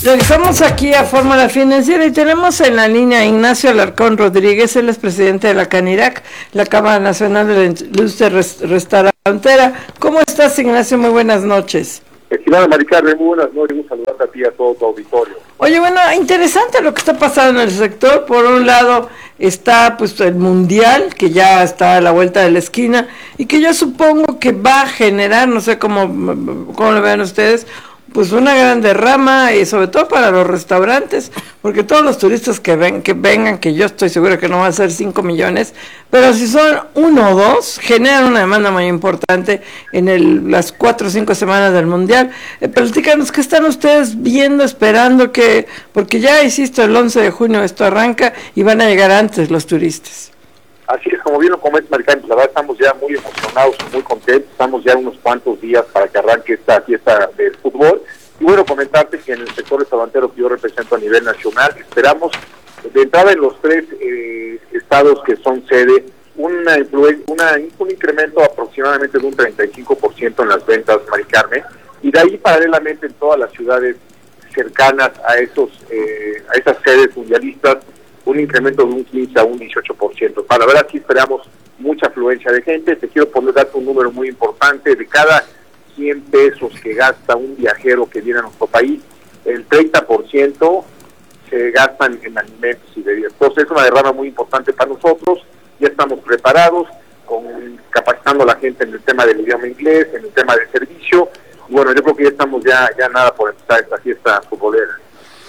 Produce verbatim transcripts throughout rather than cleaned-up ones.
Regresamos aquí a Fórmula Financiera y tenemos en la línea a Ignacio Alarcón Rodríguez, él es presidente de la CANIRAC, la Cámara Nacional de la Industria Restaurantera. ¿Cómo estás, Ignacio? Muy buenas noches. Estimada Mari Carmen, muy buenas noches, un saludo a ti y a todo tu auditorio. Oye, bueno, interesante lo que está pasando en el sector. Por un lado está pues el Mundial, que ya está a la vuelta de la esquina, y que yo supongo que va a generar, no sé cómo, cómo lo vean ustedes, pues una gran derrama, y sobre todo para los restaurantes, porque todos los turistas que ven, que vengan, que yo estoy segura que no va a ser cinco millones, pero si son uno o dos, generan una demanda muy importante en el, las cuatro o cinco semanas del Mundial. Eh, platícanos, ¿qué están ustedes viendo, esperando que, porque ya hiciste el once de junio, esto arranca y van a llegar antes los turistas? Así es, como bien lo comenta Maricán, la verdad estamos ya muy emocionados, muy contentos, estamos ya unos cuantos días para que arranque esta fiesta del fútbol. Y bueno, comentarte que en el sector restaurantero que yo represento a nivel nacional, esperamos de entrada en los tres eh, estados que son sede, una, una, un incremento aproximadamente de un treinta y cinco por ciento en las ventas, Mari Carmen, y de ahí paralelamente en todas las ciudades cercanas a esos eh, a esas sedes mundialistas, un incremento de un quince a un dieciocho por ciento. Para la verdad sí esperamos mucha afluencia de gente. Te quiero poner darte un número muy importante: de cada cien pesos que gasta un viajero que viene a nuestro país, el treinta por ciento se gastan en alimentos y bebidas. Entonces es una derrama muy importante para nosotros. Ya estamos preparados, con, capacitando a la gente en el tema del idioma inglés, en el tema de servicio. Y bueno, yo creo que ya estamos ya, ya nada por empezar esta fiesta futbolera.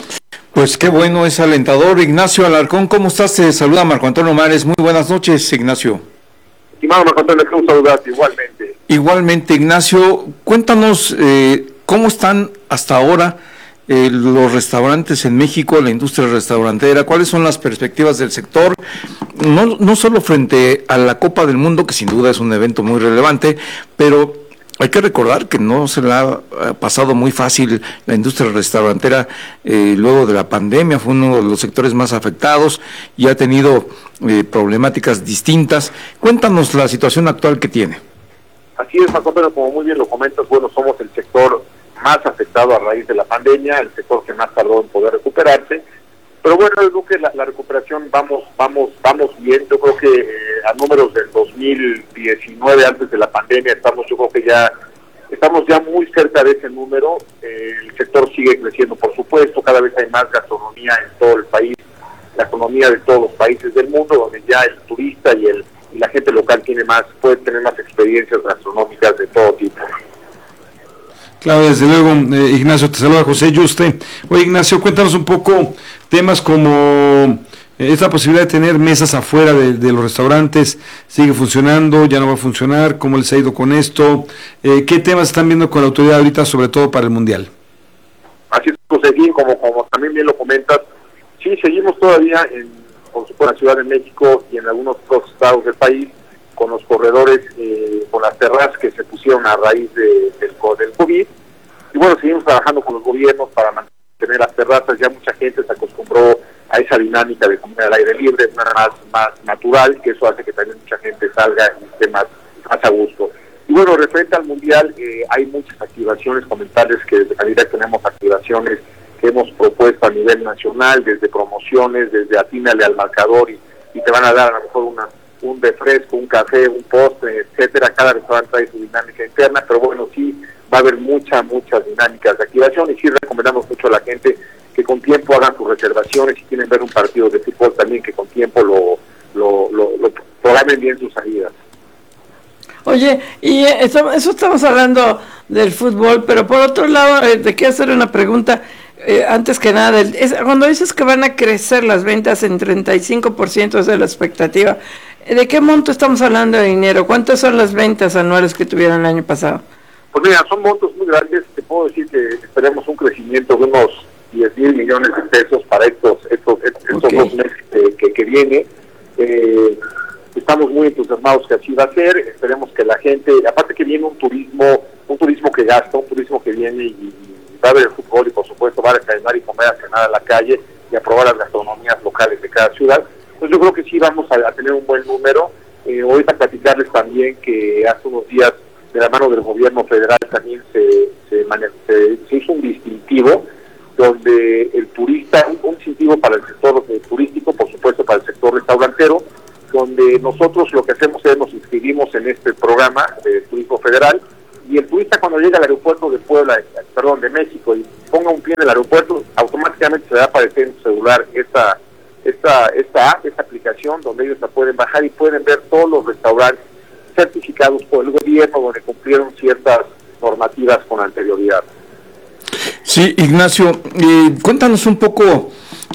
Pues qué bueno, es alentador. Ignacio Alarcón, ¿cómo estás? Te saluda Marco Antonio Mares. Muy buenas noches, Ignacio. Estimado Marco Antonio, un saludo igualmente. Igualmente, Ignacio, cuéntanos eh, cómo están hasta ahora eh, los restaurantes en México, la industria restaurantera, cuáles son las perspectivas del sector, no, no solo frente a la Copa del Mundo, que sin duda es un evento muy relevante, pero hay que recordar que no se le ha pasado muy fácil la industria restaurantera eh, luego de la pandemia. Fue uno de los sectores más afectados y ha tenido eh, problemáticas distintas. Cuéntanos la situación actual que tiene. Así es, Marco Antonio, como muy bien lo comentas, bueno, somos el sector más afectado a raíz de la pandemia, el sector que más tardó en poder recuperarse. Pero bueno, yo creo que la, la recuperación vamos vamos vamos bien. Yo creo que eh, a números del dos mil diecinueve, antes de la pandemia, estamos yo creo que ya estamos ya muy cerca de ese número. Eh, el sector sigue creciendo, por supuesto, cada vez hay más gastronomía en todo el país, la economía de todos los países del mundo, donde ya el turista y el y la gente local tiene más puede tener más experiencias gastronómicas de todo tipo. Claro, desde luego, eh, Ignacio, te saluda José Yuste. Oye, Ignacio, cuéntanos un poco temas como eh, esta posibilidad de tener mesas afuera de, de los restaurantes. ¿Sigue funcionando? ¿Ya no va a funcionar? ¿Cómo les ha ido con esto? Eh, ¿Qué temas están viendo con la autoridad ahorita, sobre todo para el Mundial? Así es, José, bien, como, como también bien lo comentas, sí, seguimos todavía, en, por supuesto, en la Ciudad de México y en algunos otros estados del país, con los corredores, eh, con las terrazas que se pusieron a raíz de, del, del COVID. Y bueno, seguimos trabajando con los gobiernos para mantener las terrazas. Ya mucha gente se acostumbró a esa dinámica de comer al aire libre, es una más, más natural, que eso hace que también mucha gente salga y esté más, más a gusto. Y bueno, referente al Mundial, eh, hay muchas activaciones, comentarios que desde CANIRAC tenemos activaciones que hemos propuesto a nivel nacional, desde promociones, desde atínale al marcador y, y te van a dar a lo mejor una un refresco, un café, un postre, etcétera. Cada restaurante trae su dinámica interna, pero bueno, sí va a haber muchas, muchas dinámicas de activación y sí recomendamos mucho a la gente que con tiempo hagan sus reservaciones. Si quieren ver un partido de fútbol también, que con tiempo lo, lo, lo, lo programen bien sus salidas. Oye, y eso, eso estamos hablando del fútbol, pero por otro lado, eh, te quiero hacer una pregunta. Eh, antes que nada, el, es, cuando dices que van a crecer las ventas en treinta y cinco por ciento de la expectativa, ¿de qué monto estamos hablando de dinero? ¿Cuántas son las ventas anuales que tuvieron el año pasado? Pues mira, son montos muy grandes. Te puedo decir que esperemos un crecimiento de unos diez mil millones de pesos para estos estos, estos okay. dos meses que, que, que viene. Eh, estamos muy entusiasmados que así va a ser. Esperemos que la gente, aparte que viene un turismo, un turismo que gasta, un turismo que viene y va a ver el fútbol y por supuesto va a desayunar y comer, a cenar a la calle y a probar las gastronomías locales de cada ciudad. Pues yo creo que sí vamos a, a tener un buen número. Eh, ahorita platicarles también que hace unos días, de la mano del gobierno federal, también se, se, se, se hizo un distintivo donde el turista, un incentivo para el sector eh, turístico, por supuesto para el sector restaurantero, donde nosotros lo que hacemos es nos inscribimos en este programa de turismo federal, y el turista cuando llega al aeropuerto de Puebla, perdón, de México, y ponga un pie en el aeropuerto, automáticamente se va a aparecer en su celular esta, esta, esta app, esta aplicación, donde ellos la pueden bajar y pueden ver todos los restaurantes certificados por el gobierno, donde cumplieron ciertas normativas con anterioridad. Sí, Ignacio, eh, cuéntanos un poco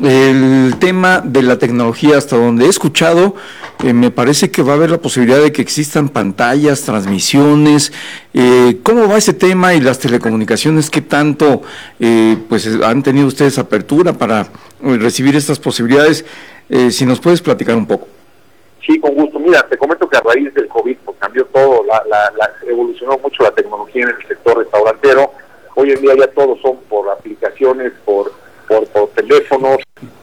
el tema de la tecnología. Hasta donde he escuchado, eh, me parece que va a haber la posibilidad de que existan pantallas, transmisiones. Eh, ¿Cómo va ese tema y las telecomunicaciones? ¿Qué tanto eh, pues han tenido ustedes apertura para eh, recibir estas posibilidades? Eh, si nos puedes platicar un poco. Sí, con gusto. Mira, te comento que a raíz del COVID pues, cambió todo, la, la, la, evolucionó mucho la tecnología en el sector restaurantero. Hoy en día ya todos son por aplicaciones, por por, por teléfonos,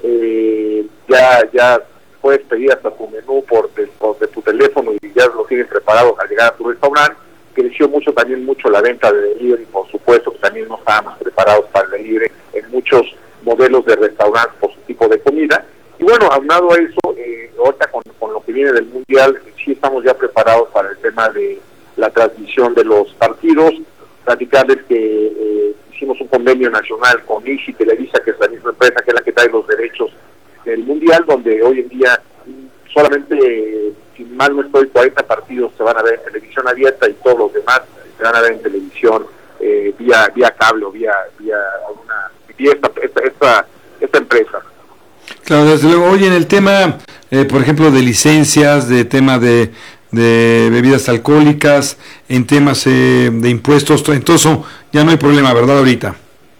eh, ya ya puedes pedir hasta tu menú por de, por de tu teléfono y ya lo tienes preparado al llegar a tu restaurante. Creció mucho también mucho la venta de delivery, por supuesto que también no estábamos preparados para el delivery en muchos modelos de restaurantes por su tipo de comida. Y bueno, aunado a eso, eh, ahorita con, con lo que viene del Mundial, sí estamos ya preparados para el tema de la transmisión de los partidos. Platicarles que eh, hicimos un convenio nacional con I X I Televisa, que es la misma empresa que es la que trae los derechos del Mundial, donde hoy en día solamente, eh, si mal no estoy, cuarenta partidos se van a ver en televisión abierta y todos los demás se van a ver en televisión eh, vía vía cable o vía, vía, alguna, vía esta, esta, esta, esta empresa. Claro, desde luego. Oye, en el tema, eh, por ejemplo, de licencias, de tema de, de bebidas alcohólicas, en temas eh, de impuestos, en todo eso ya no hay problema, ¿verdad, ahorita?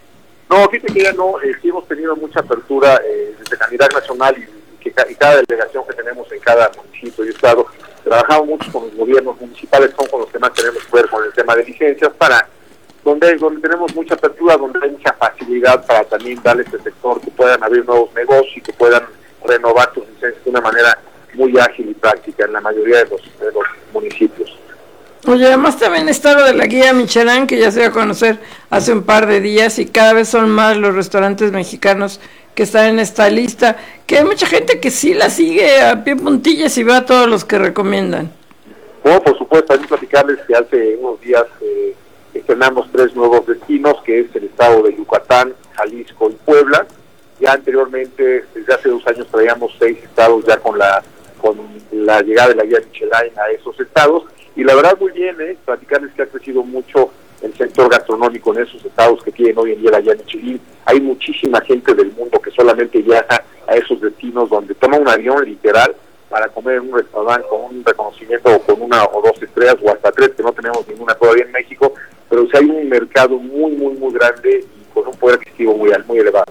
No, fíjate que ya no, eh, sí hemos tenido mucha apertura eh, desde a nivel nacional y, y, que, y cada delegación que tenemos en cada municipio y estado, trabajamos mucho con los gobiernos municipales, son con los que más tenemos que ver con el tema de licencias, para donde, donde tenemos mucha apertura, donde hay mucha facilidad para también darle a este sector que puedan abrir nuevos negocios y que puedan renovar sus licencias de una manera muy ágil y práctica en la mayoría de los, de los municipios. Oye, además también está lo de la guía Michelin, que ya se dio a conocer hace un par de días, y cada vez son más los restaurantes mexicanos que están en esta lista, que hay mucha gente que sí la sigue a pie puntillas y ve a todos los que recomiendan. Bueno, por supuesto, también platicarles que hace unos días eh, estrenamos tres nuevos destinos, que es el estado de Yucatán, Jalisco y Puebla. Ya anteriormente, desde hace dos años, traíamos seis estados ya con la con la llegada de la guía Michelin a esos estados, y la verdad muy bien, eh, platicarles que ha crecido mucho el sector gastronómico en esos estados que tienen hoy en día la guía Michelin. Hay muchísima gente del mundo que solamente viaja a esos destinos, donde toma un avión literal para comer en un restaurante con un reconocimiento o con una o dos estrellas o hasta tres, que no tenemos ninguna todavía en México, pero sí hay un mercado muy, muy, muy grande y con un poder adquisitivo muy, muy elevado.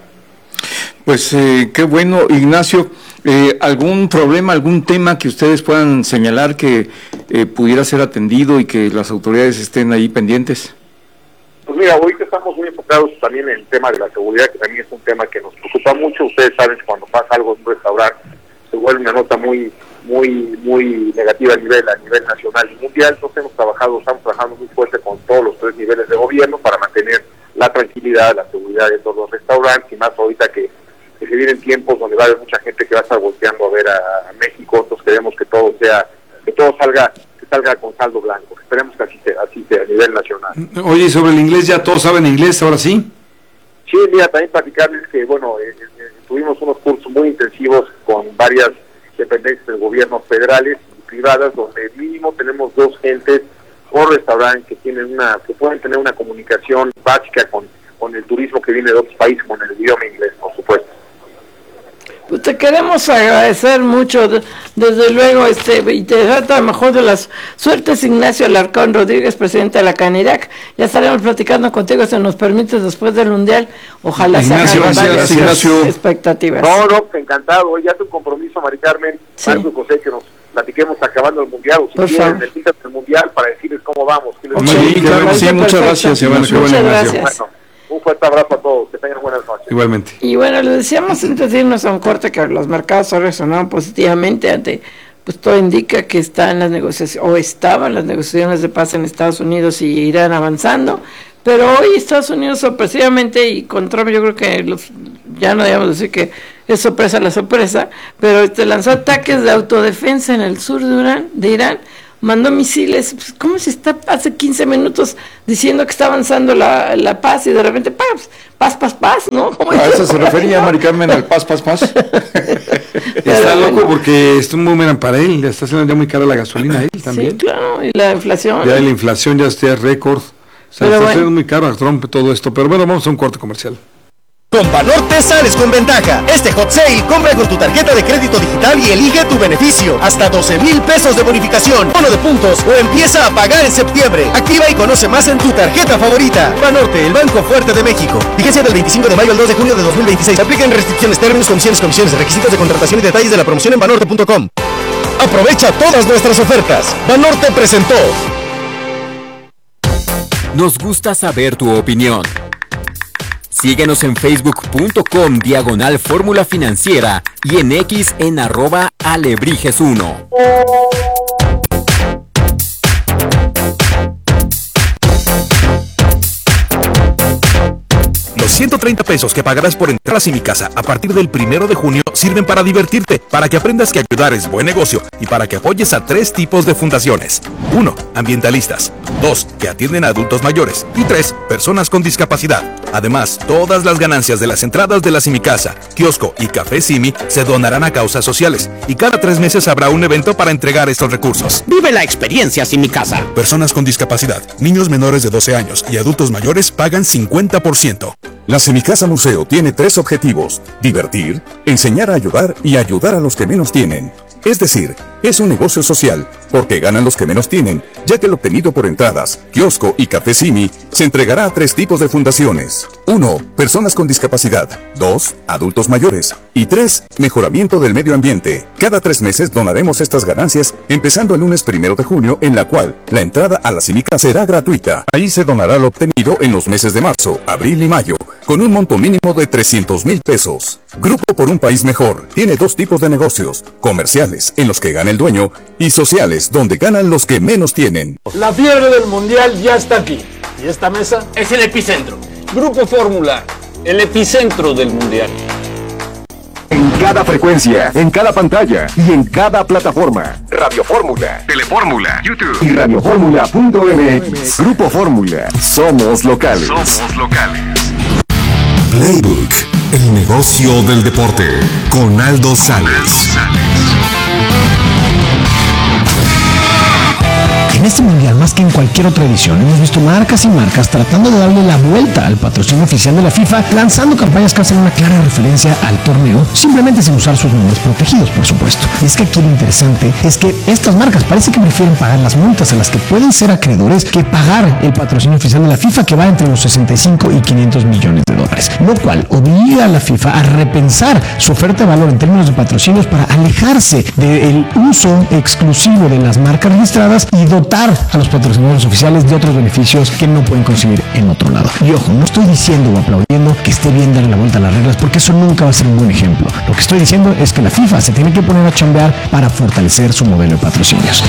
Pues eh, qué bueno, Ignacio. Eh, ¿Algún problema, algún tema que ustedes puedan señalar que eh, pudiera ser atendido y que las autoridades estén ahí pendientes? Pues mira, ahorita estamos muy enfocados también en el tema de la seguridad, que también es un tema que nos preocupa mucho. Ustedes saben que cuando pasa algo en un restaurante se vuelve una nota muy muy muy negativa a nivel a nivel nacional y mundial. Entonces hemos trabajado, estamos trabajando muy fuerte con todos los tres niveles de gobierno para mantener la tranquilidad, la seguridad de todos los restaurantes, y más ahorita que que se vienen tiempos donde va a haber mucha gente que va a estar volteando a ver a, a México. Entonces queremos que todo sea, que todo salga, que salga con saldo blanco. Esperemos que así sea, así sea a nivel nacional. Oye, sobre el inglés, ¿ya todos saben inglés ahora sí? Sí, mira, también platicarles que, bueno, eh, eh, tuvimos unos cursos muy intensivos con varias dependencias del gobierno federales y privadas, donde mínimo tenemos dos gentes por restaurante que tienen una, que pueden tener una comunicación básica con, con el turismo que viene de otros países, con el idioma inglés, por supuesto. Pues te queremos agradecer mucho, de, desde luego, este y te deseo la mejor de las suertes, Ignacio Alarcón Rodríguez, presidente de la Canirac. Ya estaremos platicando contigo, si nos permites, después del Mundial. Ojalá se hagan varias Ignacio. expectativas. No, no, encantado. Ya es un compromiso, Mari Carmen, sí. Marco José, que nos platiquemos acabando el Mundial, o si Por quieren, favor. necesitan el Mundial para decirles cómo vamos. ¿Qué les Okay, parece? sí, claro, sí, muchas gracias, Ignacio. Muchas gracias. Bueno, un fuerte abrazo a todos, que tengan buenas noches. Igualmente. Y bueno, les decíamos antes de irnos a un corte que los mercados han resonado positivamente ante, pues todo indica que están las negociaciones, o estaban las negociaciones de paz en Estados Unidos y irán avanzando, pero hoy Estados Unidos sorpresivamente, y con Trump yo creo que los, ya no debemos decir que es sorpresa la sorpresa, pero este, lanzó ataques de autodefensa en el sur de Irán, de Irán, mandó misiles. Pues, ¿cómo se está hace quince minutos diciendo que está avanzando la, la paz y de repente paz, paz, paz, paz, ¿no? A eso se refería Mari Carmen, al paz, paz, paz. Está loco porque es un boomerang para él, le está haciendo ya muy cara la gasolina a él también. Sí, claro, y la inflación. Ya la inflación ya está récord, o sea, Pero está bueno. haciendo muy caro a Trump todo esto, pero bueno, vamos a un corte comercial. Con Banorte sales con ventaja. Este hot sale, compra con tu tarjeta de crédito digital y elige tu beneficio. Hasta doce mil pesos de bonificación, bono de puntos o empieza a pagar en septiembre. Activa y conoce más en tu tarjeta favorita. Banorte, el banco fuerte de México. Vigencia del veinticinco de mayo al dos de junio de dos mil veintiséis. Aplican restricciones, términos, condiciones, comisiones, requisitos de contratación y detalles de la promoción en banorte punto com. Aprovecha todas nuestras ofertas. Banorte presentó. Nos gusta saber tu opinión. Síguenos en facebook punto com diagonal fórmula financiera y en X en arroba alebrijes uno. Los ciento treinta pesos que pagarás por entrar a Mi Casa a partir del primero de junio sirven para divertirte, para que aprendas que ayudar es buen negocio y para que apoyes a tres tipos de fundaciones. Uno, ambientalistas. Dos, que atienden a adultos mayores. Y tres, personas con discapacidad. Además, todas las ganancias de las entradas de la Mi Casa, kiosco y café Simi se donarán a causas sociales. Y cada tres meses habrá un evento para entregar estos recursos. Vive la experiencia sin Mi Casa. Personas con discapacidad, niños menores de doce años y adultos mayores pagan cincuenta por ciento. La Semicasa Museo tiene tres objetivos: divertir, enseñar a ayudar y ayudar a los que menos tienen. Es decir, es un negocio social, porque ganan los que menos tienen, ya que lo obtenido por entradas, kiosco y café Simi se entregará a tres tipos de fundaciones. Uno, personas con discapacidad. Dos, adultos mayores. Y tres, mejoramiento del medio ambiente. Cada tres meses donaremos estas ganancias, empezando el lunes primero de junio, en la cual la entrada a la Semicasa será gratuita. Ahí se donará lo obtenido en los meses de marzo, abril y mayo, con un monto mínimo de trescientos mil pesos. Grupo por un País Mejor tiene dos tipos de negocios: comerciales, en los que gana el dueño, y sociales, donde ganan los que menos tienen. La fiebre del mundial ya está aquí. ¿Y esta mesa? Es el epicentro. Grupo Fórmula, el epicentro del mundial. En cada frecuencia, en cada pantalla y en cada plataforma. Radio Fórmula, Telefórmula, YouTube y radioformula punto m x. Grupo Fórmula, somos locales. Somos locales. Playbook, el negocio del deporte, con Aldo Sales. En este mundial, más que en cualquier otra edición, hemos visto marcas y marcas tratando de darle la vuelta al patrocinio oficial de la FIFA, lanzando campañas que hacen una clara referencia al torneo, simplemente sin usar sus nombres protegidos, por supuesto. Y es que aquí lo interesante es que estas marcas parece que prefieren pagar las multas a las que pueden ser acreedores que pagar el patrocinio oficial de la FIFA, que va entre los sesenta y cinco y quinientos millones de dólares, lo cual obliga a la FIFA a repensar su oferta de valor en términos de patrocinios para alejarse del uso exclusivo de las marcas registradas y dotar a los patrocinadores oficiales de otros beneficios que no pueden conseguir en otro lado. Y ojo, no estoy diciendo o aplaudiendo que esté bien darle la vuelta a las reglas, porque eso nunca va a ser un buen ejemplo. Lo que estoy diciendo es que la FIFA se tiene que poner a chambear para fortalecer su modelo de patrocinios.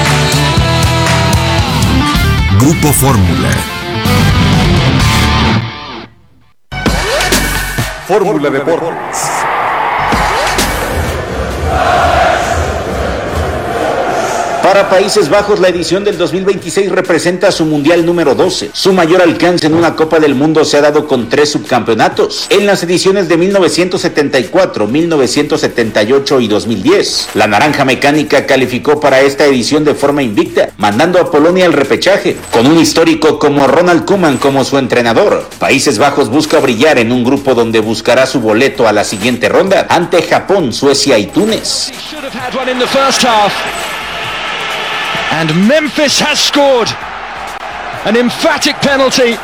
Grupo Fórmula. Fórmula Deportes. Para Países Bajos, la edición del dos mil veintiséis representa su mundial número doce. Su mayor alcance en una Copa del Mundo se ha dado con tres subcampeonatos, en las ediciones de mil novecientos setenta y cuatro, mil novecientos setenta y ocho y dos mil diez. La Naranja Mecánica calificó para esta edición de forma invicta, mandando a Polonia al repechaje, con un histórico como Ronald Koeman como su entrenador. Países Bajos busca brillar en un grupo donde buscará su boleto a la siguiente ronda ante Japón, Suecia y Túnez. And Memphis has scored an emphatic penalty,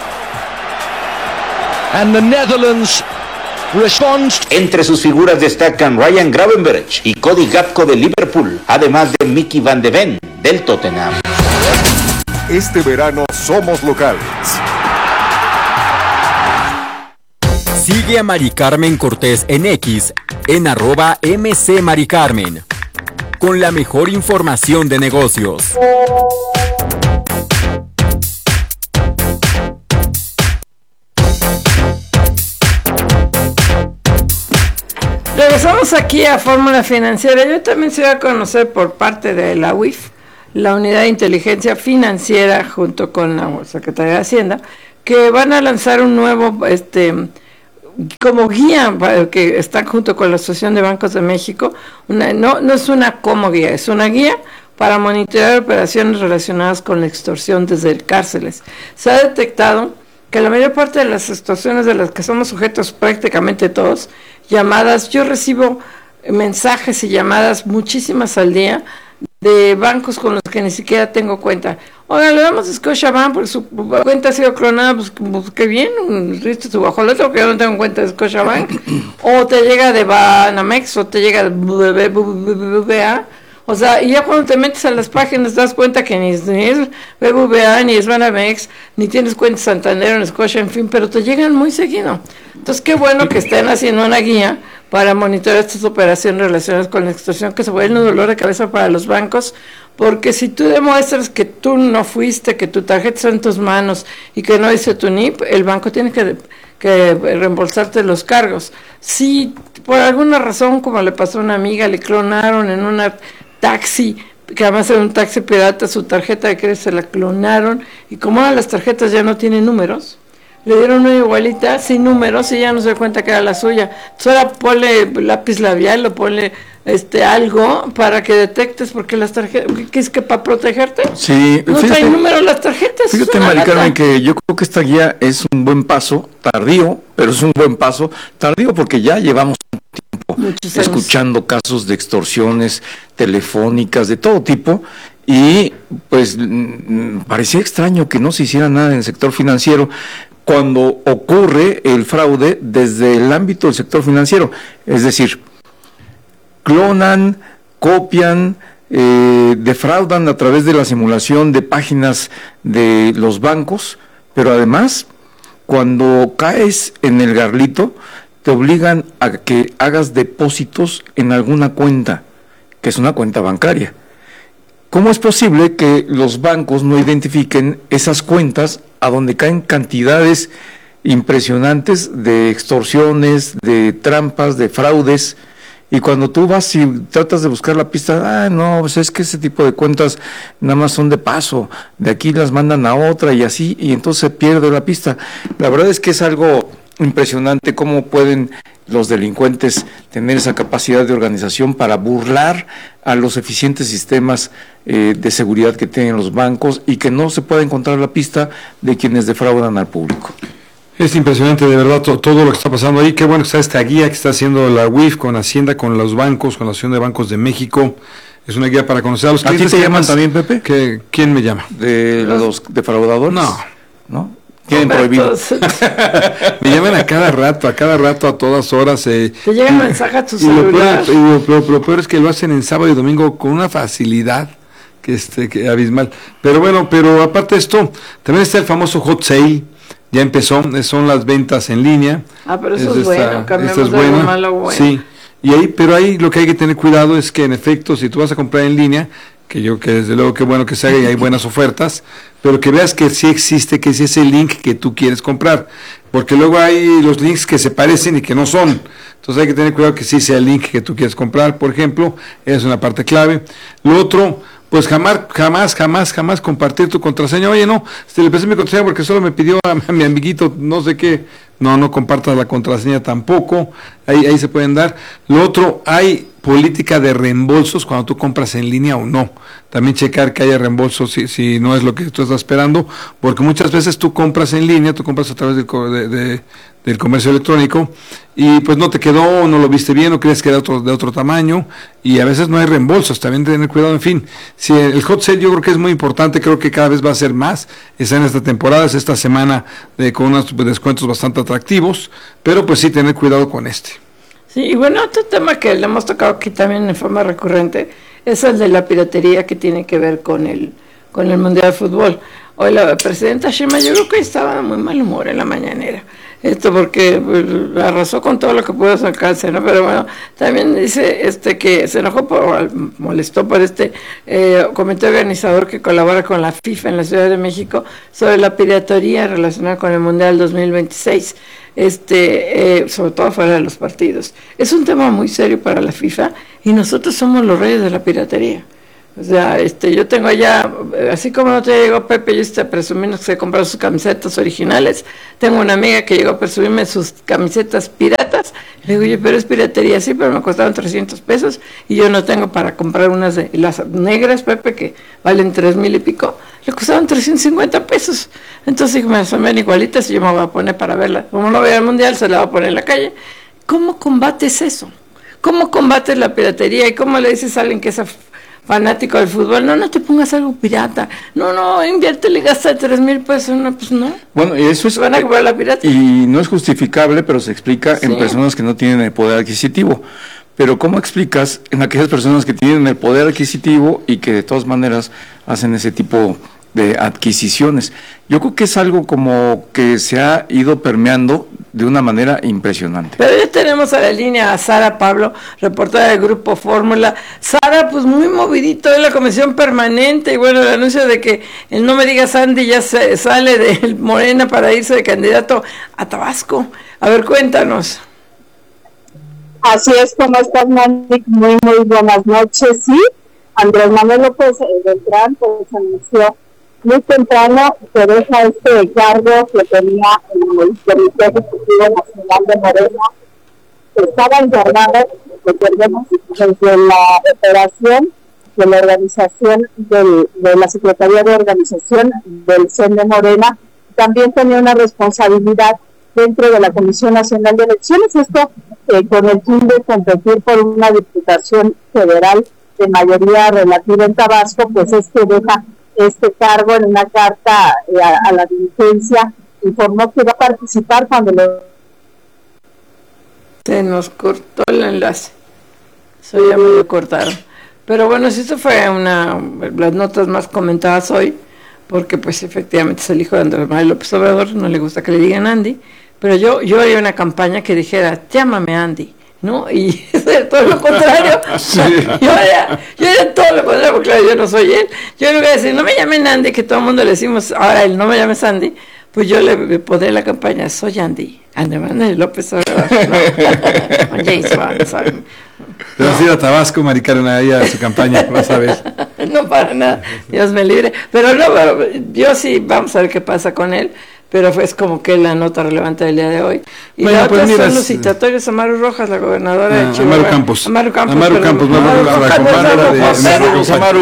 and the Netherlands responds. Entre sus figuras destacan Ryan Gravenberch y Cody Gakpo de Liverpool, además de Mickey Van de Ven del Tottenham. Este verano somos locales. Sigue a Mari Carmen Cortés en X en arroba mcmaricarmen, con la mejor información de negocios. Regresamos aquí a Fórmula Financiera. Yo también se voy a conocer por parte de la U I F, la Unidad de Inteligencia Financiera, junto con la Secretaría de Hacienda, que van a lanzar un nuevo, este, como guía, que está junto con la Asociación de Bancos de México. Una, no, no es una como guía, es una guía para monitorear operaciones relacionadas con la extorsión desde cárceles. Se ha detectado que la mayor parte de las extorsiones de las que somos sujetos, prácticamente todos, llamadas, yo recibo mensajes y llamadas muchísimas al día de bancos con los que ni siquiera tengo cuenta. Oiga, le damos a Scotiabank porque su cuenta ha sido clonada, pues, pues qué bien, listo, su bajolete, porque yo no tengo cuenta de Scotiabank. O te llega de Banamex, o te llega de B B V A. O sea, y ya cuando te metes a las páginas te das cuenta que ni es, ni es B B V A, ni es Banamex, ni tienes cuenta Santander en Scotia, en fin, pero te llegan muy seguido. Entonces, qué bueno que estén haciendo una guía para monitorear estas operaciones relacionadas con la extorsión, que se vuelve un dolor de cabeza para los bancos, porque si tú demuestras que tú no fuiste, que tu tarjeta está en tus manos y que no dice tu N I P, el banco tiene que, que reembolsarte los cargos. Si por alguna razón, como le pasó a una amiga, le clonaron en una taxi, que además era un taxi pirata, su tarjeta de crédito se la clonaron, y como ahora las tarjetas ya no tienen números, le dieron una igualita sin números y ya no se dio cuenta que era la suya. Entonces ahora ponle lápiz labial o ponle este algo para que detectes, porque las tarjetas, ¿qué es que para protegerte? Sí, no fíjate, traen números las tarjetas. Fíjate, Mari Carmen, que yo creo que esta guía es un buen paso, tardío, pero es un buen paso, tardío porque ya llevamos Muchos escuchando años. Casos de extorsiones telefónicas de todo tipo, y pues m- parecía extraño que no se hiciera nada en el sector financiero cuando ocurre el fraude desde el ámbito del sector financiero, es decir, clonan, copian, eh, defraudan a través de la simulación de páginas de los bancos, pero además cuando caes en el garlito te obligan a que hagas depósitos en alguna cuenta, que es una cuenta bancaria. ¿Cómo es posible que los bancos no identifiquen esas cuentas a donde caen cantidades impresionantes de extorsiones, de trampas, de fraudes? Y cuando tú vas y tratas de buscar la pista, ah, no, pues es que ese tipo de cuentas nada más son de paso, de aquí las mandan a otra y así, y entonces se pierde la pista. La verdad es que es algo impresionante cómo pueden los delincuentes tener esa capacidad de organización para burlar a los eficientes sistemas eh, de seguridad que tienen los bancos y que no se pueda encontrar la pista de quienes defraudan al público. Es impresionante, de verdad, to, todo lo que está pasando ahí. Qué bueno que está esta guía que está haciendo la U I F con Hacienda, con los bancos, con la Asociación de Bancos de México. Es una guía para conocer a los clientes. ¿A ti te llaman también, Pepe? Que, ¿Quién me llama? ¿De los defraudadores? No. ¿No? Tienen prohibido. Me llaman a cada rato, a cada rato, a todas horas. Eh, Te llega mensaje a tu y lo celular. peor, y lo, lo, lo peor es que lo hacen en sábado y domingo con una facilidad que este que abismal. Pero bueno, pero aparte de esto, también está el famoso hot sale. Ya empezó, son las ventas en línea. Ah, pero eso es, es bueno, esta, cambiamos esta es de buena. algo malo a bueno. Sí, y ahí, pero ahí lo que hay que tener cuidado es que en efecto, si tú vas a comprar en línea, que yo que desde luego que bueno que se haga y hay buenas ofertas, pero que veas que sí existe, que es ese link que tú quieres comprar, porque luego hay los links que se parecen y que no son, entonces hay que tener cuidado que sí sea el link que tú quieres comprar, por ejemplo, es una parte clave. Lo otro, pues jamás, jamás, jamás, jamás compartir tu contraseña. Oye, no, se le pasé mi contraseña porque solo me pidió a, a mi amiguito no sé qué. No, no compartas la contraseña tampoco. Ahí, ahí se pueden dar. Lo otro, hay política de reembolsos cuando tú compras en línea o no. También checar que haya reembolsos si, si no es lo que tú estás esperando, porque muchas veces tú compras en línea, tú compras a través del, de, de, del comercio electrónico y pues no te quedó, no lo viste bien, o crees que era otro, de otro tamaño, y a veces no hay reembolsos, también tener cuidado. En fin, si el hot sale yo creo que es muy importante, creo que cada vez va a ser más, está en esta temporada, es esta semana de, con unos descuentos bastante atractivos, pero pues sí tener cuidado con este. Sí, y bueno, otro tema que le hemos tocado aquí también en forma recurrente es el de la piratería, que tiene que ver con el con el Mundial de Fútbol. Hoy la presidenta Sheinbaum, yo creo que estaba de muy mal humor en la mañanera, esto porque pues, arrasó con todo lo que pudo sacarse, ¿no? Pero bueno, también dice este que se enojó por, molestó por este eh, comité organizador que colabora con la FIFA en la Ciudad de México sobre la piratería relacionada con el Mundial dos mil veintiséis. este, eh, sobre todo fuera de los partidos. Es un tema muy serio para la FIFA y nosotros somos los reyes de la piratería. O sea, este, yo tengo allá, así como no te llegó Pepe, yo estoy presumiendo que se compró sus camisetas originales. Tengo una amiga que llegó a presumirme sus camisetas piratas. Le digo, oye, pero es piratería, sí, pero me costaron trescientos pesos y yo no tengo para comprar unas de las negras, Pepe, que valen tres mil y pico. Le costaron trescientos cincuenta pesos. Entonces dije, me son bien igualitas y yo me voy a poner para verla. Como no voy al mundial, se la voy a poner en la calle. ¿Cómo combates eso? ¿Cómo combates la piratería? ¿Y cómo le dices a alguien que es fanático del fútbol? No, no te pongas algo pirata. No, no, inviértele y gasta tres mil pesos. No, pues no. Bueno, y eso es. Van a comprar la pirata. Y no es justificable, pero se explica Sí. en personas que no tienen el poder adquisitivo. Pero ¿cómo explicas en aquellas personas que tienen el poder adquisitivo y que de todas maneras hacen ese tipo de adquisiciones? Yo creo que es algo como que se ha ido permeando de una manera impresionante. Pero ya tenemos a la línea a Sara Pablo, reportera del Grupo Fórmula. Sara, pues muy movidito en la comisión permanente, y bueno, el anuncio de que el No Me Digas Andy ya se sale de Morena para irse de candidato a Tabasco. A ver, cuéntanos. Así es, ¿cómo estás, Mónica? Muy, muy buenas noches. Sí, Andrés Manuel López Beltrán pues anunció muy temprano que deja este cargo que tenía en el Comité Ejecutivo Nacional de Morena, que estaba encargado, recordemos, desde la operación de la organización del, de la Secretaría de Organización del C N E Morena. También tenía una responsabilidad dentro de la Comisión Nacional de Elecciones, esto eh, con el fin de competir por una diputación federal de mayoría relativa en Tabasco. Pues es que deja este cargo. En una carta eh, a, a la dirigencia informó que va a participar cuando lo... Se nos cortó el enlace, eso ya me lo cortaron, pero bueno, si esto fue una las notas más comentadas hoy, porque pues efectivamente es el hijo de Andrés Manuel López Obrador, no le gusta que le digan Andy, pero yo yo haría una campaña que dijera, llámame Andy, ¿no? Y todo lo contrario. Sí. yo haría, yo haría todo lo contrario, porque claro, yo no soy él. Yo le voy a decir, no me llamen Andy, que todo el mundo le decimos, ahora él no me llames Andy, pues yo le, le pondré la campaña, soy Andy, Andrés Manuel López Obrador, no, James Bond, ¿sabes? Te vas a ir a Tabasco, Mari Carmen, ahí a su campaña, vas a ver. No, para nada, Dios me libre. Pero no, pero yo sí, vamos a ver qué pasa con él, pero fue es como que la nota relevante del día de hoy. Y bueno, la pues otra mira, son los citatorios a Maru Rojas, la gobernadora ah, de Chihuahua. Amaru Campos. Amaru Campos. Amaru Campos, no, no, la compañera de Amaru,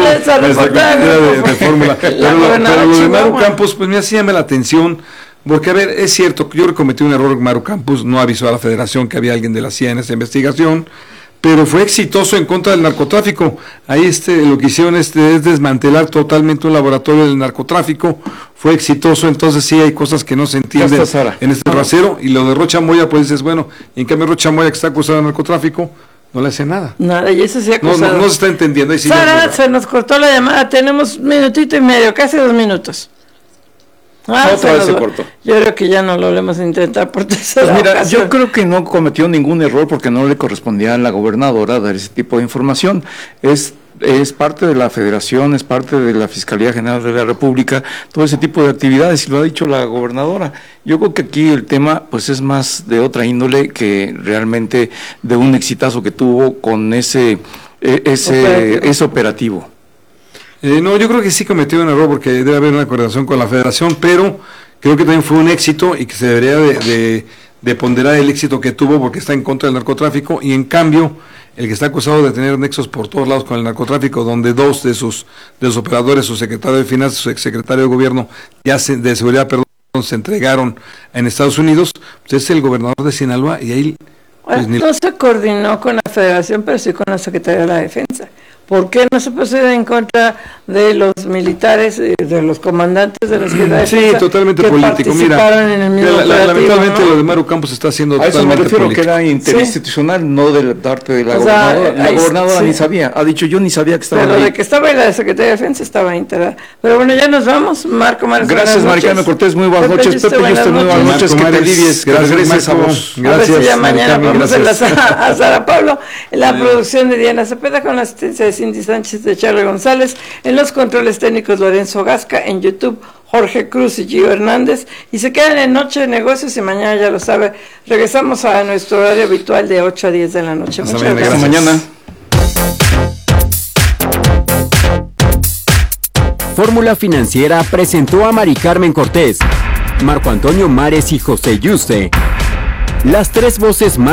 de Fórmula. Pero lo de Maru Campos, pues me hacía la atención. Porque, a ver, es cierto, yo cometí un error. Maru Campos no avisó a la federación que había alguien de la C I A en esta investigación, pero fue exitoso en contra del narcotráfico. Ahí este, lo que hicieron este, es desmantelar totalmente un laboratorio del narcotráfico. Fue exitoso, entonces sí hay cosas que no se entienden en este rasero. Y lo de Rocha Moya, pues dices, bueno, y en cambio Rocha Moya, que está acusado de narcotráfico, no le hace nada. Nada, y eso sí acusado. No, no, no se está entendiendo. Ahí sí Sara, no, se nos cortó la llamada, tenemos un minutito y medio, casi dos minutos. Ah, Otra vez se cortó. Yo creo que ya no lo volvemos a intentar por tercera Pues mira, ocasión. yo creo que no cometió ningún error porque no le correspondía a la gobernadora dar ese tipo de información. Es es parte de la Federación, es parte de la Fiscalía General de la República, todo ese tipo de actividades, y lo ha dicho la gobernadora. Yo creo que aquí el tema pues es más de otra índole que realmente de un exitazo que tuvo con ese eh, ese operativo. ese operativo. Eh, no, yo creo que sí cometió un error porque debe haber una coordinación con la Federación, pero creo que también fue un éxito y que se debería de, de, de ponderar el éxito que tuvo porque está en contra del narcotráfico, y en cambio el que está acusado de tener nexos por todos lados con el narcotráfico, donde dos de sus de sus operadores, su secretario de Finanzas, su exsecretario de Gobierno, ya se, de Seguridad, perdón, se entregaron en Estados Unidos, pues es el gobernador de Sinaloa, y ahí... Pues, pues, ni... no se coordinó con la Federación, pero sí con la Secretaría de la Defensa. ¿Por qué no se procede en contra de los militares, de los comandantes de la Secretaría de Defensa? Sí, totalmente que político. Mira, en el mismo la, la, lamentablemente, ¿no? Lo de Maru Campos está haciendo a totalmente eso me refiero, político. que era interinstitucional, sí. No de parte de la o gobernadora. Sea, la gobernadora sí. ni sabía, ha dicho yo ni sabía que estaba pero ahí. de que estaba en la Secretaría de Defensa estaba integrada. Pero bueno, ya nos vamos. Marco Mares. Gracias, Maricarmen Cortés, muy buenas Pepe noches. Pepe Yuste, muy buenas noches, que te alivies, que regreses a vos. Gracias, a ver si ya mañana vamos a, a Sara Pablo, en la producción de Diana Cepeda con la asistencia de Cindy Sánchez, de Charlie González, en los controles técnicos Lorenzo Gasca, en YouTube Jorge Cruz y Gio Hernández, y se quedan en Noche de Negocios y mañana, ya lo sabe, regresamos a nuestro horario habitual de ocho a diez de la noche. Hasta Muchas mañana. gracias. Mañana. Fórmula Financiera presentó a Mari Carmen Cortés, Marco Antonio Mares y José Yuste, las tres voces más